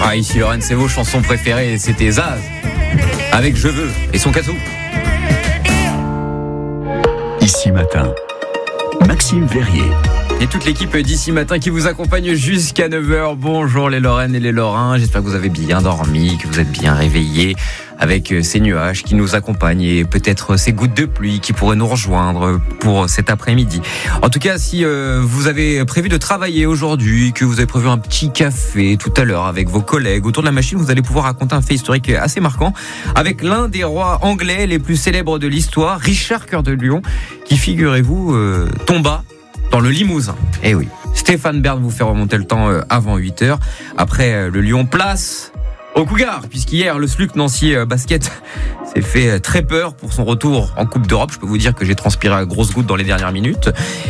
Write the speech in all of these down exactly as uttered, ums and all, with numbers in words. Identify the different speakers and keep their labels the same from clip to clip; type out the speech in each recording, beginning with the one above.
Speaker 1: Ah, ici Lorraine, c'est vos chansons préférées. C'était Zaz avec Je veux et son cadeau.
Speaker 2: Ici Matin, Maxime Verrier.
Speaker 1: Et toute l'équipe d'Ici Matin qui vous accompagne jusqu'à neuf heures. Bonjour les Lorraines et les Lorrains. J'espère que vous avez bien dormi, que vous êtes bien réveillés avec ces nuages qui nous accompagnent et peut-être ces gouttes de pluie qui pourraient nous rejoindre pour cet après-midi. En tout cas, si euh, vous avez prévu de travailler aujourd'hui, que vous avez prévu un petit café tout à l'heure avec vos collègues autour de la machine, vous allez pouvoir raconter un fait historique assez marquant avec l'un des rois anglais les plus célèbres de l'histoire, Richard Cœur de Lion, qui, figurez-vous, euh, tomba dans le Limousin. Eh oui. Stéphane Bern vous fait remonter le temps avant huit heures. Après, le Lion place au Cougar, puisqu'hier, le S L U C Nancy Basket s'est fait très peur pour son retour en Coupe d'Europe. Je peux vous dire que j'ai transpiré à grosses gouttes dans les dernières minutes.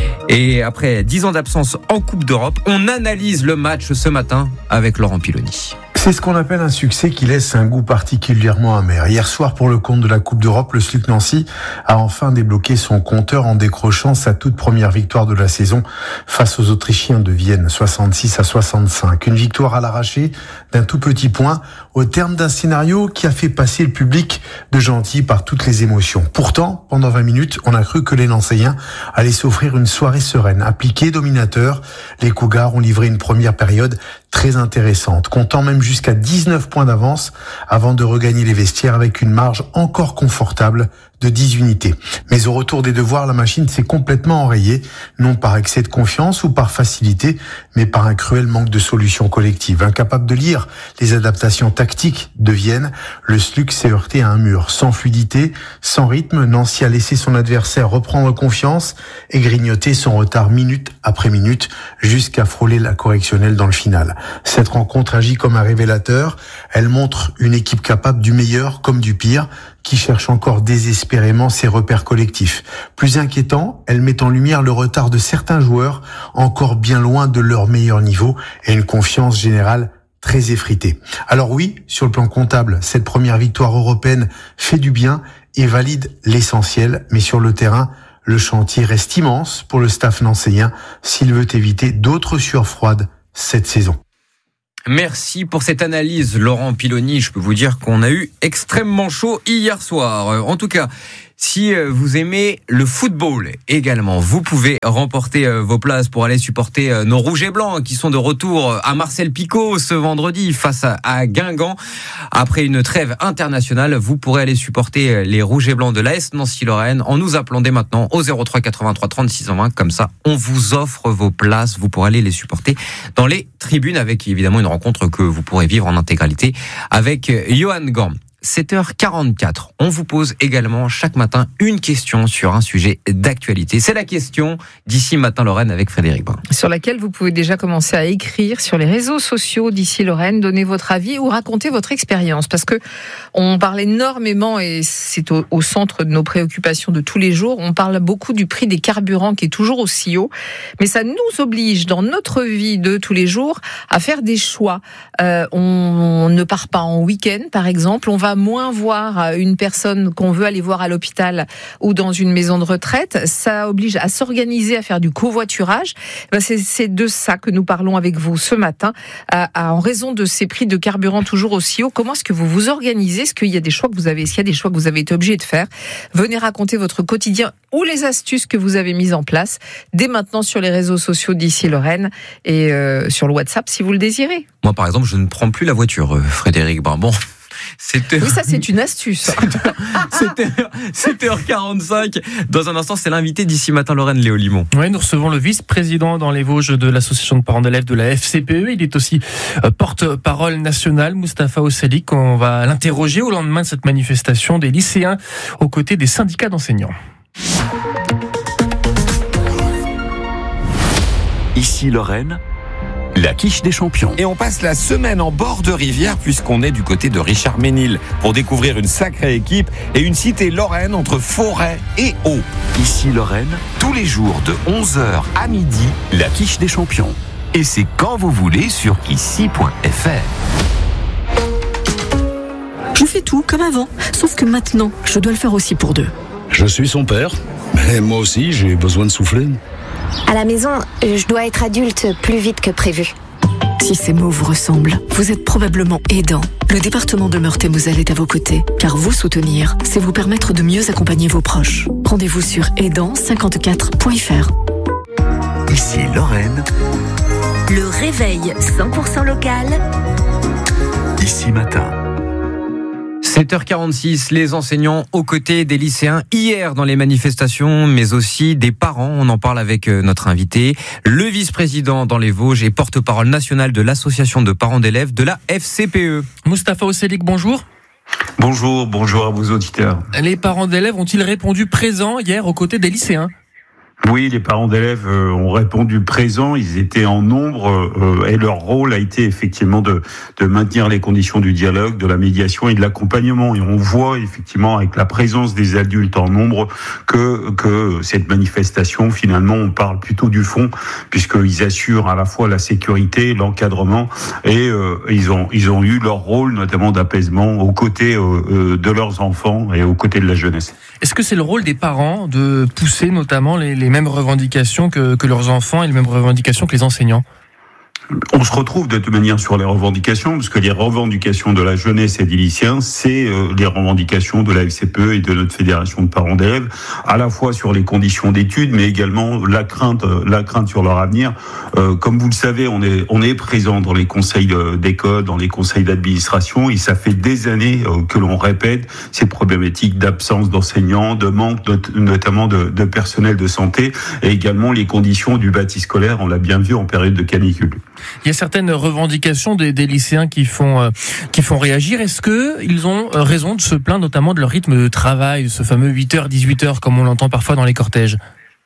Speaker 1: Et après dix ans d'absence en Coupe d'Europe, on analyse le match ce matin avec Laurent Piloni.
Speaker 3: C'est ce qu'on appelle un succès qui laisse un goût particulièrement amer. Hier soir, pour le compte de la Coupe d'Europe, le S L U C Nancy a enfin débloqué son compteur en décrochant sa toute première victoire de la saison face aux Autrichiens de Vienne, soixante-six à soixante-cinq. Une victoire à l'arraché d'un tout petit point au terme d'un scénario qui a fait passer le public de Gentilly par toutes les émotions. Pourtant, pendant vingt minutes, on a cru que les Nancéiens allaient s'offrir une soirée sereine. Appliqués, dominateurs, les Cougars ont livré une première période très intéressante, comptant même jusqu'à dix-neuf points d'avance avant de regagner les vestiaires avec une marge encore confortable de dix unités. Mais au retour des devoirs, la machine s'est complètement enrayée, non par excès de confiance ou par facilité, mais par un cruel manque de solutions collectives. Incapable de lire les adaptations tactiques de Vienne, le S L U C s'est heurté à un mur. Sans fluidité, sans rythme, Nancy a laissé son adversaire reprendre confiance et grignoter son retard minute après minute jusqu'à frôler la correctionnelle dans le final. Cette rencontre agit comme un révélateur. Elle montre une équipe capable du meilleur comme du pire, qui cherche encore désespérément ses repères collectifs. Plus inquiétant, elle met en lumière le retard de certains joueurs, encore bien loin de leur meilleur niveau, et une confiance générale très effritée. Alors oui, sur le plan comptable, cette première victoire européenne fait du bien et valide l'essentiel, mais sur le terrain, le chantier reste immense pour le staff nancéien s'il veut éviter d'autres sueurs froides cette saison.
Speaker 1: Merci pour cette analyse, Laurent Piloni. Je peux vous dire qu'on a eu extrêmement chaud hier soir. En tout cas, si vous aimez le football également, vous pouvez remporter vos places pour aller supporter nos Rouges et Blancs qui sont de retour à Marcel Picot ce vendredi face à Guingamp. Après une trêve internationale, vous pourrez aller supporter les Rouges et Blancs de l'A S Nancy-Lorraine en nous appelant dès maintenant au zéro trois quatre-vingt-trois trente-six vingt. Comme ça, on vous offre vos places. Vous pourrez aller les supporter dans les tribunes avec évidemment une rencontre que vous pourrez vivre en intégralité avec Johan Gant. sept heures quarante-quatre. On vous pose également chaque matin une question sur un sujet d'actualité. C'est la question d'Ici Matin Lorraine avec Frédéric Brun.
Speaker 4: Sur laquelle vous pouvez déjà commencer à écrire sur les réseaux sociaux d'Ici Lorraine, donner votre avis ou raconter votre expérience. Parce que on parle énormément, et c'est au, au centre de nos préoccupations de tous les jours, on parle beaucoup du prix des carburants qui est toujours aussi haut. Mais ça nous oblige dans notre vie de tous les jours à faire des choix. Euh, on, on ne part pas en week-end, par exemple. On va moins voir une personne qu'on veut aller voir à l'hôpital ou dans une maison de retraite. Ça oblige à s'organiser, à faire du covoiturage. Ben c'est, c'est de ça que nous parlons avec vous ce matin. À, à, en raison de ces prix de carburant toujours aussi hauts, comment est-ce que vous vous organisez ? Est-ce qu'il y a des choix que vous avez, est-ce qu'il y a des choix que vous avez été obligé de faire ? Venez raconter votre quotidien ou les astuces que vous avez mises en place dès maintenant sur les réseaux sociaux d'Ici Lorraine et euh, sur le WhatsApp si vous le désirez.
Speaker 1: Moi, par exemple, je ne prends plus la voiture, Frédéric Brun. Bon.
Speaker 4: C'était... Oui, ça c'est une astuce.
Speaker 1: C'était sept heures quarante-cinq. Dans un instant, c'est l'invité d'Ici Matin Lorraine, Léo Limon.
Speaker 5: Oui, nous recevons le vice-président dans les Vosges de l'association de parents d'élèves de la F C P E. Il est aussi porte-parole national, Moustapha Ossalik. On va l'interroger au lendemain de cette manifestation des lycéens aux côtés des syndicats d'enseignants.
Speaker 2: Ici Lorraine, la quiche des champions.
Speaker 6: Et on passe la semaine en bord de rivière puisqu'on est du côté de Richard Ménil pour découvrir une sacrée équipe et une cité lorraine entre forêt et eau.
Speaker 2: Ici Lorraine, tous les jours de onze heures à midi, la quiche des champions. Et c'est quand vous voulez sur ici point f r.
Speaker 7: Je fais tout comme avant, sauf que maintenant, je dois le faire aussi pour deux.
Speaker 8: Je suis son père, mais moi aussi j'ai besoin de souffler.
Speaker 9: À la maison, je dois être adulte plus vite que prévu.
Speaker 7: Si ces mots vous ressemblent, vous êtes probablement aidant. Le département de Meurthe-et-Moselle est à vos côtés, car vous soutenir, c'est vous permettre de mieux accompagner vos proches. Rendez-vous sur aidant cinquante-quatre point f r.
Speaker 2: Ici Lorraine.
Speaker 9: Le réveil cent pour cent local.
Speaker 2: Ici Matin.
Speaker 1: sept heures quarante-six, les enseignants aux côtés des lycéens hier dans les manifestations, mais aussi des parents. On en parle avec notre invité, le vice-président dans les Vosges et porte-parole national de l'association de parents d'élèves de la F C P E.
Speaker 5: Moustapha Oselik, bonjour.
Speaker 10: Bonjour, bonjour à vos auditeurs.
Speaker 5: Les parents d'élèves ont-ils répondu présents hier aux côtés des lycéens ?
Speaker 10: Oui, les parents d'élèves euh, ont répondu présents, ils étaient en nombre euh, et leur rôle a été effectivement de, de maintenir les conditions du dialogue, de la médiation et de l'accompagnement. Et on voit effectivement avec la présence des adultes en nombre que, que cette manifestation, finalement, on parle plutôt du fond, puisqu'ils assurent à la fois la sécurité, l'encadrement et euh, ils, ont, ils ont eu leur rôle notamment d'apaisement aux côtés euh, de leurs enfants et aux côtés de la jeunesse.
Speaker 5: Est-ce que c'est le rôle des parents de pousser notamment les, les mêmes revendications que, que leurs enfants et les mêmes revendications que les enseignants ?
Speaker 10: On se retrouve de toute manière sur les revendications, parce que les revendications de la jeunesse et des lycéens, c'est euh, les revendications de la F C P E et de notre fédération de parents d'élèves, à la fois sur les conditions d'études, mais également la crainte, euh, la crainte sur leur avenir. Euh, comme vous le savez, on est, on est présent dans les conseils de, d'école, dans les conseils d'administration, et ça fait des années euh, que l'on répète ces problématiques d'absence d'enseignants, de manque not- notamment de, de personnel de santé, et également les conditions du bâti scolaire. On l'a bien vu en période de canicule.
Speaker 5: Il y a certaines revendications des, des lycéens qui font, euh, qui font réagir. Est-ce qu'ils ont raison de se plaindre notamment de leur rythme de travail, ce fameux huit heures dix-huit heures comme on l'entend parfois dans les cortèges ?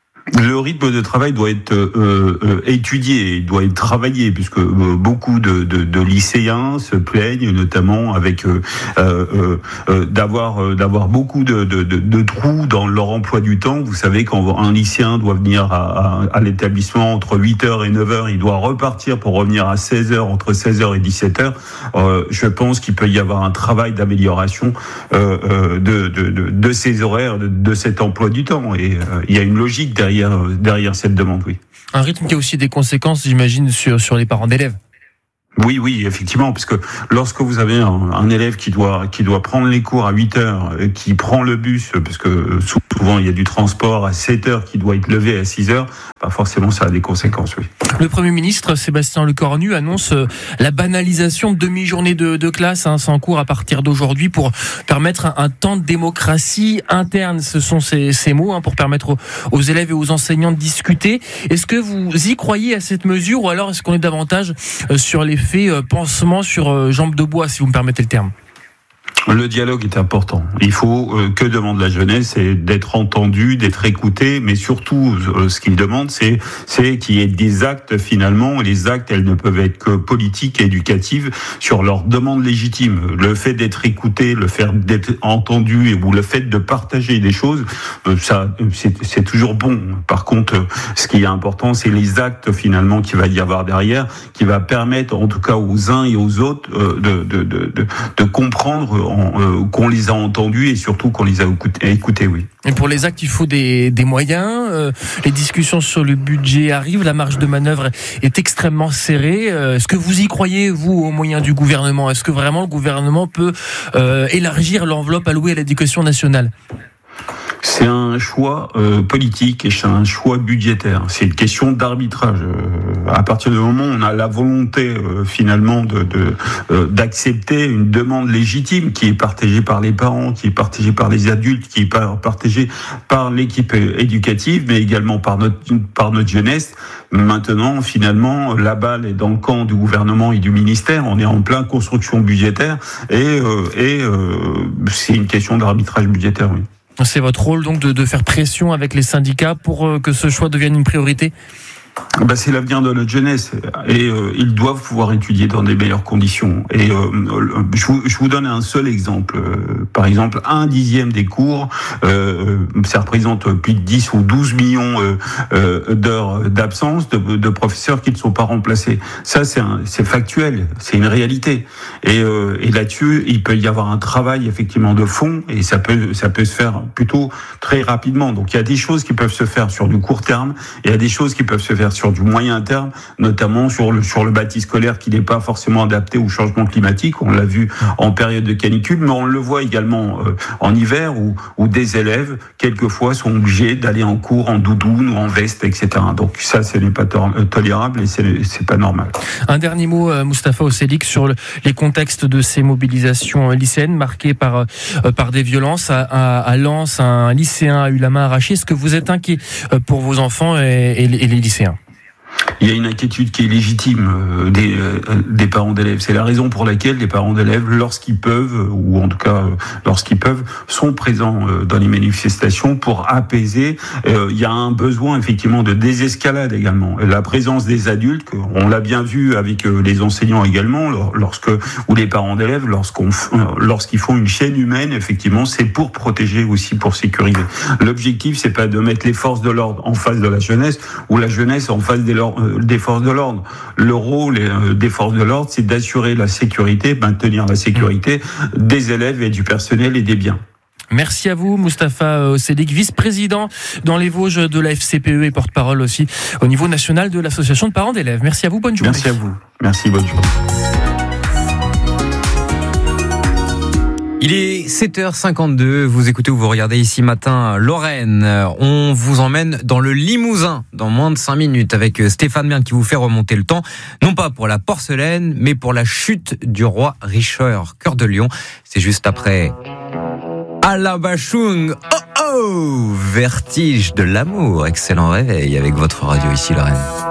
Speaker 10: Le rythme de travail doit être euh, euh, étudié, il doit être travaillé, puisque euh, beaucoup de, de, de lycéens se plaignent, notamment avec euh, euh, euh, d'avoir euh, d'avoir beaucoup de, de, de, de trous dans leur emploi du temps. Vous savez, quand un lycéen doit venir à, à, à l'établissement entre huit heures et neuf heures, il doit repartir pour revenir à seize heures, entre seize heures et dix-sept heures. Euh, je pense qu'il peut y avoir un travail d'amélioration euh, euh, de, de, de, de ces horaires, de, de cet emploi du temps. Et euh, il y a une logique derrière derrière cette demande, oui.
Speaker 5: Un rythme qui a aussi des conséquences, j'imagine, sur, sur les parents d'élèves.
Speaker 10: Oui, oui, effectivement, parce que lorsque vous avez un, un élève qui doit qui doit prendre les cours à huit heures, qui prend le bus, parce que souvent il y a du transport à sept heures, qui doit être levé à six heures, bah forcément ça a des conséquences, oui.
Speaker 5: Le Premier ministre Sébastien Lecornu annonce la banalisation de demi-journée de, de classe hein, sans cours à partir d'aujourd'hui pour permettre un, un temps de démocratie interne. Ce sont ces, ces mots hein, pour permettre aux, aux élèves et aux enseignants de discuter. Est-ce que vous y croyez à cette mesure ou alors est-ce qu'on est davantage sur les fait euh, pansement sur euh, jambe de bois, si vous me permettez le terme?
Speaker 10: Le dialogue est important. Il faut euh, que demande la jeunesse, c'est d'être entendu, d'être écouté, mais surtout euh, ce qu'il demande, c'est c'est qu'il y ait des actes finalement. Les actes, elles ne peuvent être que politiques et éducatives sur leurs demandes légitimes. Le fait d'être écouté, le fait d'être entendu ou le fait de partager des choses, euh, ça c'est, c'est toujours bon. Par contre, euh, ce qui est important, c'est les actes finalement qu'il va y avoir derrière, qui va permettre en tout cas aux uns et aux autres euh, de, de, de, de, de comprendre en, euh, qu'on les a entendus et surtout qu'on les a écoutés, écoutés, oui.
Speaker 5: Et pour les actes, il faut des, des moyens. Euh, les discussions sur le budget arrivent. La marge de manœuvre est extrêmement serrée. Euh, est-ce que vous y croyez, vous, aux moyens du gouvernement ? Est-ce que vraiment le gouvernement peut euh, élargir l'enveloppe allouée à l'éducation nationale ?
Speaker 10: C'est un choix euh, politique et c'est un choix budgétaire. C'est une question d'arbitrage. Euh, à partir du moment où on a la volonté euh, finalement de, de euh, d'accepter une demande légitime qui est partagée par les parents, qui est partagée par les adultes, qui est partagée par l'équipe éducative, mais également par notre par notre jeunesse. Maintenant, finalement, la balle est dans le camp du gouvernement et du ministère. On est en plein construction budgétaire et euh, et euh, c'est une question d'arbitrage budgétaire, oui.
Speaker 5: C'est votre rôle donc de, de faire pression avec les syndicats pour euh, que ce choix devienne une priorité ?
Speaker 10: Bah, c'est l'avenir de notre jeunesse et euh, ils doivent pouvoir étudier dans des meilleures conditions. Et euh, je, vous, je vous donne un seul exemple. Euh, par exemple, un dixième des cours, euh, ça représente plus de dix ou douze millions euh, euh, d'heures d'absence de, de professeurs qui ne sont pas remplacés. Ça, c'est, un, c'est factuel, c'est une réalité. Et, euh, et là-dessus, il peut y avoir un travail effectivement de fond et ça peut, ça peut se faire plutôt très rapidement. Donc, il y a des choses qui peuvent se faire sur du court terme et il y a des choses qui peuvent se faire c'est-à-dire sur du moyen terme, notamment sur le sur le bâti scolaire qui n'est pas forcément adapté au changement climatique. On l'a vu en période de canicule, mais on le voit également euh, en hiver où où des élèves quelquefois sont obligés d'aller en cours en doudoune ou en veste, et cetera. Donc ça, ce n'est pas to- tolérable et c'est c'est pas normal.
Speaker 5: Un dernier mot, euh, Mustapha Oselik, sur le, les contextes de ces mobilisations lycéennes marquées par euh, par des violences. À, à, à Lens, un lycéen a eu la main arrachée. Est-ce que vous êtes inquiet pour vos enfants et, et, et les lycéens ?
Speaker 10: Il y a une inquiétude qui est légitime euh, des, euh, des parents d'élèves. C'est la raison pour laquelle les parents d'élèves, lorsqu'ils peuvent, ou en tout cas euh, lorsqu'ils peuvent, sont présents euh, dans les manifestations pour apaiser. Euh, il y a un besoin effectivement de désescalade également. La présence des adultes, on l'a bien vu avec euh, les enseignants également, lorsque ou les parents d'élèves, lorsqu'on euh, lorsqu'ils font une chaîne humaine, effectivement, c'est pour protéger aussi, pour sécuriser. L'objectif, c'est pas de mettre les forces de l'ordre en face de la jeunesse ou la jeunesse en face des des forces de l'ordre. Le rôle des forces de l'ordre, c'est d'assurer la sécurité, maintenir la sécurité des élèves et du personnel et des biens.
Speaker 5: Merci à vous, Mustapha Oselik, vice-président dans les Vosges de la F C P E et porte-parole aussi au niveau national de l'association de parents d'élèves. Merci à vous, bonne journée.
Speaker 10: Merci à vous. Merci, bonne journée.
Speaker 1: Il est sept heures cinquante-deux, vous écoutez ou vous regardez Ici Matin Lorraine. On vous emmène dans le Limousin dans moins de cinq minutes avec Stéphane Bern qui vous fait remonter le temps, non pas pour la porcelaine, mais pour la chute du roi Richard, cœur de lion. C'est juste après Alabachung, oh oh, vertige de l'amour. Excellent réveil avec votre radio Ici Lorraine.